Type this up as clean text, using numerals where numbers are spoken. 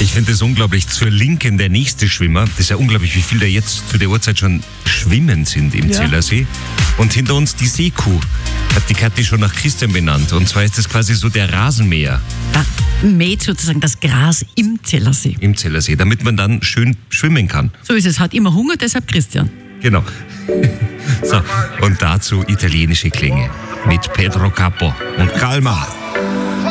Ich finde das unglaublich. Zur Linken der nächste Schwimmer. Das ist ja unglaublich, wie viel da jetzt zu der Uhrzeit schon schwimmen sind im Zellersee. Und hinter uns die Seekuh. Hat die Kathi schon nach Christian benannt. Und zwar ist das quasi so der Rasenmäher. Mäht sozusagen das Gras im Zellersee. Im Zellersee, damit man dann schön schwimmen kann. So ist es. Hat immer Hunger, deshalb Christian. Genau. So, und dazu italienische Klänge mit Pedro Capo und Calma.